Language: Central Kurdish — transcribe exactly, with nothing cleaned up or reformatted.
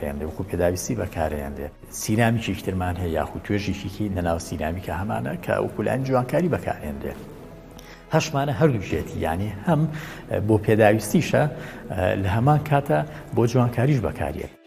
بەکارهێنرێ وەکو پێداویستی بەکارهێنرێ سینامیکی ترمان هەیە یاخود توێژێکی لەناو سینامیکە هەمانە کە وەکولانی جوانکاری بەکارهێنرێ هەشمانە هەردووشێتی یعنی هەم بۆ پێداویستیشە لە هەمان کاتە بۆ جوانکاریش بەکارێت